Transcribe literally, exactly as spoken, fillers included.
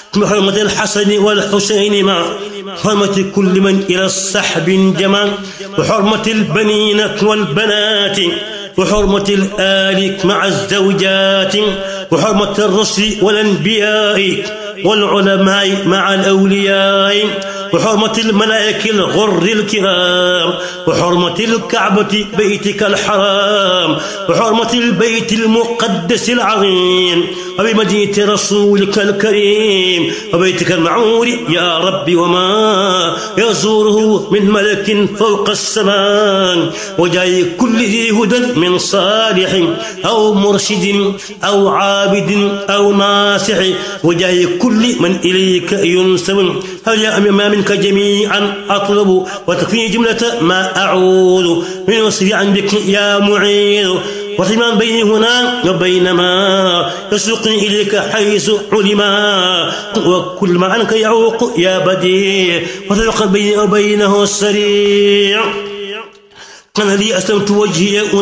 بحرمة الحسن والحسين مع حرمة كل من إلى السحب جمع وحرمة البنين والبنات وحرمة الآل مع الزوجات وحرمة الرسل والأنبياء والعلماء مع الأولياء وحرمة الملائكة الغر الكرام وحرمة الكعبة بيتك الحرام وحرمة البيت المقدس العظيم وبمدينة رسولك الكريم وبيتك المعمور يا رب وما يزوره من ملك فوق السماء وجاي كل ذي هدى من صالح أو مرشد أو عابد أو ناصح وجاي كل من إليك ينسب هل يا أمام منك جميعا أطلب وتكفيني جملة ما أعوذ من وصفي عندك يا معيذ وحمان بيني هنا وبين ما يسوقني إليك حيث علما وكل ما عنك يعوق يا بديع وتلقى بيني وبينه السريع أنا لي أسلمت وجهي